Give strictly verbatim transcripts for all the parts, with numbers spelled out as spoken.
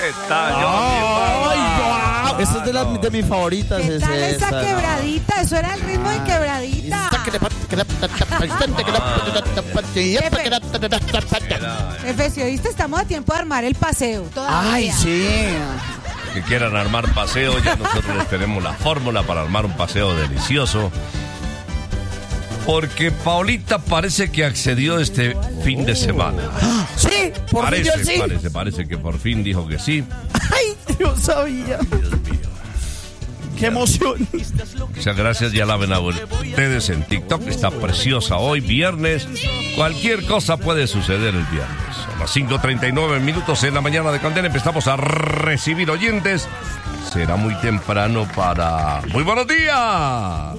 ¿Qué tal? ¡Ay, wow! Esta es de, la, de mis favoritas. ¿Qué tal es esa esta, quebradita? ¿no? Eso era el ritmo de quebradita. Jefe, si oíste, estamos a tiempo de armar el paseo. Todavía. Ay, sí. Que quieran armar paseo, ya nosotros les tenemos la fórmula para armar un paseo delicioso. Porque Paulita parece que accedió este fin de semana. Sí, por parece, fin yo sí. Parece, parece que por fin dijo que sí. Ay, yo sabía. Dios mío. Qué emoción. Muchas gracias, ya la ven a ustedes en TikTok. Está preciosa hoy, viernes. Cualquier cosa puede suceder el viernes. A las cinco treinta y nueve minutos en la mañana de Candela empezamos a recibir oyentes. Será muy temprano para... ¡Muy buenos días!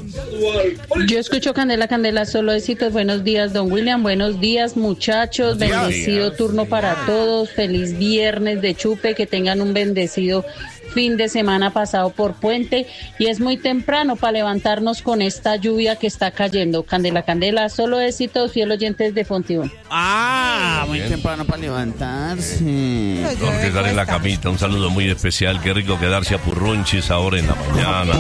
Yo escucho Candela, Candela, solo éxitos. Buenos días, don William. Buenos días, muchachos. Buenos Bendecido días. turno para todos. Feliz viernes de chupe. Que tengan un bendecido fin de semana pasado por puente. Y es muy temprano para levantarnos con esta lluvia que está cayendo. Candela, Candela, solo éxitos, fiel oyentes de Fontibón. Ah, muy temprano para levantarse. Los que están en la camita, un saludo muy especial. Qué rico quedarse a purrunchis ahora en la mañana.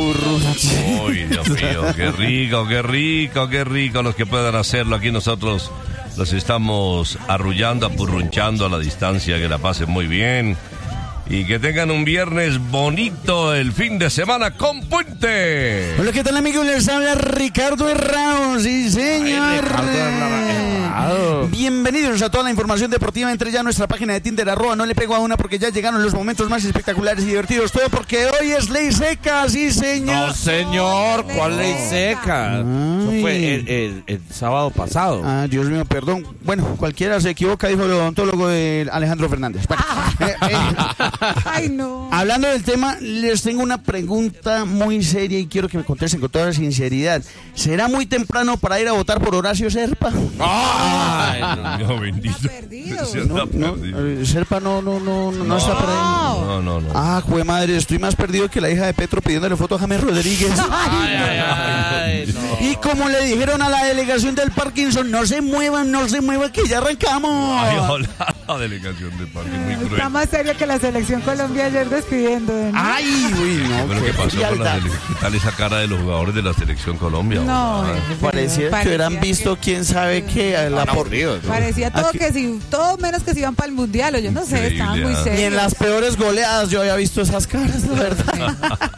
Uy, Dios mío, qué rico, qué rico, qué rico. Los que puedan hacerlo, aquí nosotros los estamos arrullando, apurrunchando a la distancia. Que la pasen muy bien. Y que tengan un viernes bonito el fin de semana con Puente. Hola, ¿qué tal, amigos? Les habla Ricardo Herrado. Sí, señor. Ay, Ricardo Herrado. Bienvenidos a toda la información deportiva. Entre ya a nuestra página de Tinder, arroba, no le pego a una porque ya llegaron los momentos más espectaculares y divertidos. Todo porque hoy es ley seca, sí, señor. No, señor, ¿cuál ley seca? Eso fue el, el, el sábado pasado. Ah, Dios mío, perdón. Bueno, cualquiera se equivoca, dijo el odontólogo de Alejandro Fernández. Bueno, eh, eh, Ay, no. hablando del tema, les tengo una pregunta muy seria y quiero que me contesten con toda sinceridad. ¿Será muy temprano para ir a votar por Horacio Serpa? Ay, no. Dios bendito. Está perdido. Se anda No, perdido. eh, Serpa no, no, no, no, no está por ahí. No, no, no. Ah, jue madre, estoy más perdido que la hija de Petro pidiéndole foto a James Rodríguez. Ay, ay, ay, no. Y como le dijeron a la delegación del Parkinson, no se muevan, no se muevan, que ya arrancamos. Ay, hola, la delegación de parque, muy cruel. Está más serio que la selección Colombia ayer despidiendo. ¿no? Ay, uy, no, Bueno, ¿qué pasó con la frialdad. delegación? ¿Qué tal esa cara de los jugadores de la selección Colombia? No, Ah, jefe, Parecía que hubieran parecía visto que- quién sabe qué. a La por... Parecía todo Aquí- que si, todo menos que si iban para el mundial, o yo no sé, Increíble, estaban muy ah. serios. Y en las peores goleadas yo había visto esas caras, la verdad.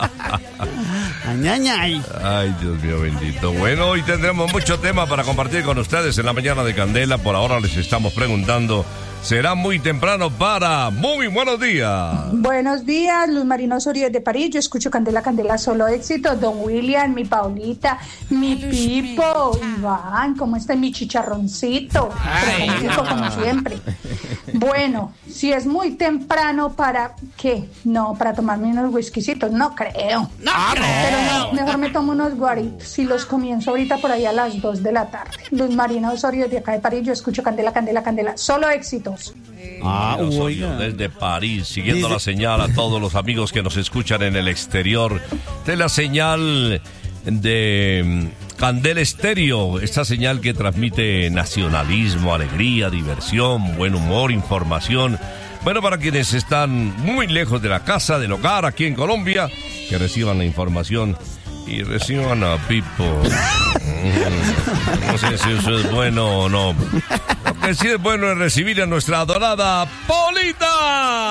Añañay. Ay, Dios mío bendito. Bueno, hoy tendremos mucho tema para compartir con ustedes en la mañana de Candela. Por ahora les estamos preguntando, ¿será muy temprano para Muy Buenos Días? Buenos días, Luz Marina Osorio de París. Yo escucho Candela, Candela, solo éxito. Don William, mi Paulita, mi Pipo, Iván, ¿cómo está mi chicharroncito? Fresco como siempre. Bueno, si es muy temprano para, ¿qué? No, para tomarme unos whiskycitos, no creo. No, Pero no, mejor me tomo unos guaritos y los comienzo ahorita por ahí a las dos de la tarde. Luz Marina Osorio de acá de París. Yo escucho Candela, Candela, Candela, solo éxitos. Ah, Osorio, desde París, siguiendo Dice- la señal a todos los amigos que nos escuchan en el exterior de la señal de mm, Candela Estéreo, esta señal que transmite nacionalismo, alegría, diversión, buen humor, información. Bueno, para quienes están muy lejos de la casa, del hogar, aquí en Colombia, que reciban la información y reciban a Pipo. Mm, No sé si eso es bueno o no. Lo que sí es bueno es recibir a nuestra adorada Paulita.